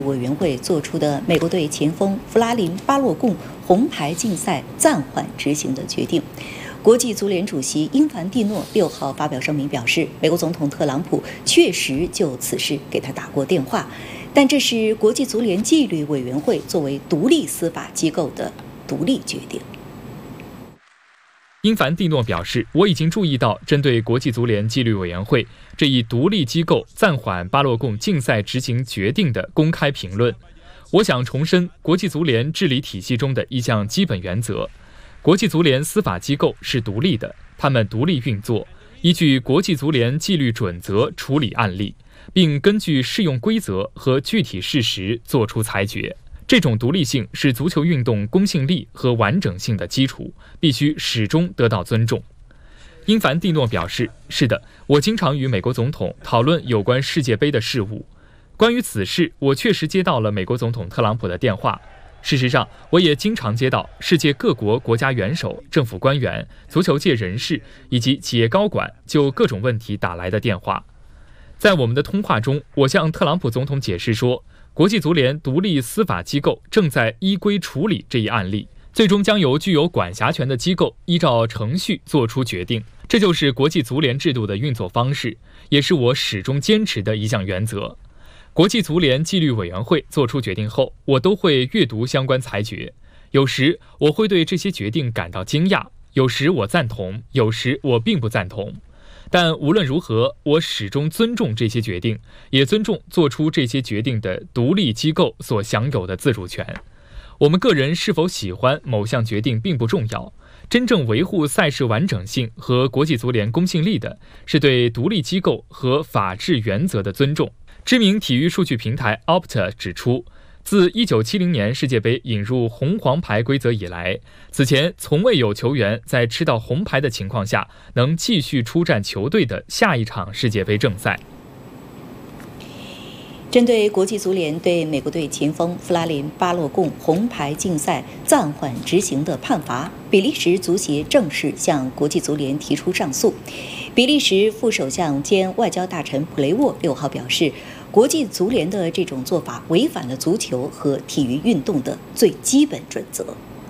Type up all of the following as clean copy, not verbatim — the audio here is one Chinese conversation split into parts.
委员会做出的美国队前锋弗拉林·巴洛贡红牌禁赛暂缓执行的决定。国际足联主席英凡蒂诺6号发表声明表示，美国总统特朗普确实就此事给他打过电话，但这是国际足联纪律委员会作为独立司法机构的独立决定。 英凡蒂诺表示，我已经注意到针对国际足联纪律委员会这一独立机构暂缓巴洛贡禁赛执行决定的公开评论。我想重申国际足联治理体系中的一项基本原则：国际足联司法机构是独立的，他们独立运作，依据国际足联纪律准则处理案例，并根据适用规则和具体事实作出裁决。这种独立性是足球运动公信力和完整性的基础，必须始终得到尊重。英凡蒂诺表示，是的，我经常与美国总统讨论有关世界杯的事务。关于此事，我确实接到了美国总统特朗普的电话。事实上，我也经常接到世界各国国家元首、政府官员、足球界人士以及企业高管就各种问题打来的电话。在我们的通话中，我向特朗普总统解释说，国际足联独立司法机构正在依规处理这一案例，最终将由具有管辖权的机构依照程序作出决定。这就是国际足联制度的运作方式，也是我始终坚持的一项原则。国际足联纪律委员会作出决定后，我都会阅读相关裁决。有时我会对这些决定感到惊讶，有时我赞同，有时我并不赞同。但无论如何，我始终尊重这些决定，也尊重做出这些决定的独立机构所享有的自主权。我们个人是否喜欢某项决定并不重要，真正维护赛事完整性和国际足联公信力的是对独立机构和法治原则的尊重。知名体育数据平台 Opta 指出，自1970年世界杯引入红黄牌规则以来，此前从未有球员在吃到红牌的情况下能继续出战球队的下一场世界杯正赛。 针对国际足联对美国队前锋弗拉林·巴洛贡红牌禁赛暂缓执行的判罚，比利时足协正式向国际足联提出上诉。比利时副首相兼外交大臣普雷沃6号表示，国际足联的这种做法违反了足球和体育运动的最基本准则。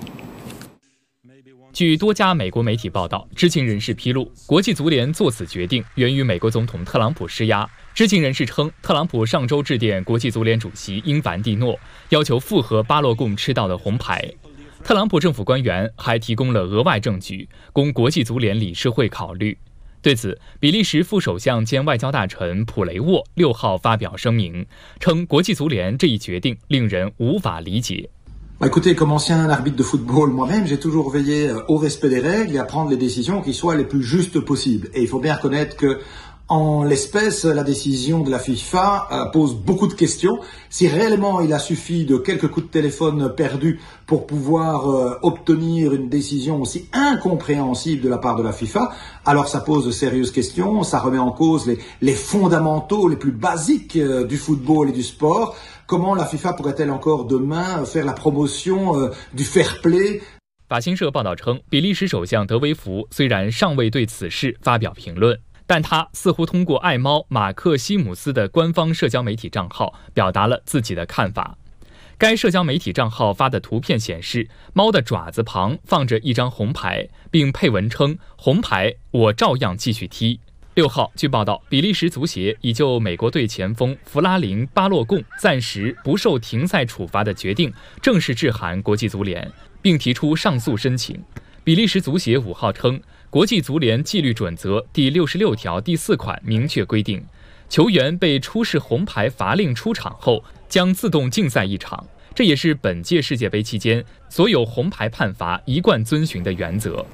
据多家美国媒体报道，知情人士披露，国际足联做此决定源于美国总统特朗普施压。知情人士称，特朗普上周致电国际足联主席英凡蒂诺，要求复核巴洛贡吃到的红牌。特朗普政府官员还提供了额外证据，供国际足联理事会考虑。对此，比利时副首相兼外交大臣普雷沃6号发表声明，称国际足联这一决定令人无法理解。 Écoutez, comme ancien arbitre de football moi-même, j'ai toujours veillé au respect des règles et à prendre les décisions qui soient les plus justes possibles. Et il faut bien reconnaître que, en l'espèce, la décision de la FIFA pose beaucoup de questions. Si réellement il a suffi de quelques coups de téléphone perdus pour pouvoir obtenir une décision aussi incompréhensible de la part de la FIFA, alors ça pose de sérieuses questions, ça remet en cause les fondamentaux les plus basiques du football et du sport.Comment la FIFA pourrait-elle encore demain faire la promotion du fair play？ 法新社报道称，比利时首相德维福虽然尚未对此事发表评论，但他似乎通过爱猫马克西姆斯的官方社交媒体账号表达了自己的看法。该社交媒体账号发的图片显示，猫的爪子旁放着一张红牌，并配文称：“红牌，我照样继续踢。”6号，据报道，比利时足协已就美国队前锋弗拉林·巴洛贡暂时不受停赛处罚的决定正式致函国际足联，并提出上诉申请。比利时足协5号称，国际足联纪律准则第66条第4款明确规定，球员被出示红牌罚令出场后将自动禁赛一场，这也是本届世界杯期间所有红牌判罚一贯遵循的原则。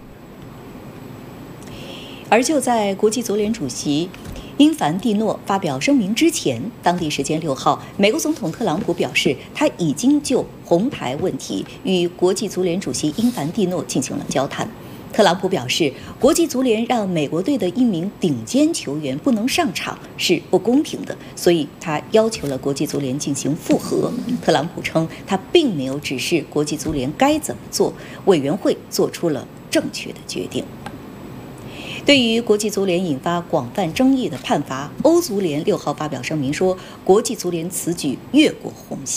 而就在国际足联主席英凡蒂诺发表声明之前，当地时间6号，美国总统特朗普表示，他已经就红牌问题与国际足联主席英凡蒂诺进行了交谈。特朗普表示，国际足联让美国队的一名顶尖球员不能上场是不公平的，所以他要求了国际足联进行复核。特朗普称，他并没有指示国际足联该怎么做，委员会做出了正确的决定。 对于国际足联引发广泛争议的判罚，欧足联6号发表声明说，国际足联此举越过红线。